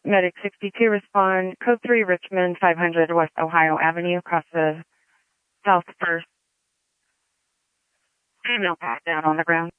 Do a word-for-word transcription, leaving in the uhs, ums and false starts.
Medic sixty-two, respond. Code three, Richmond, five hundred West Ohio Avenue, across the South First. Female passed out on the ground.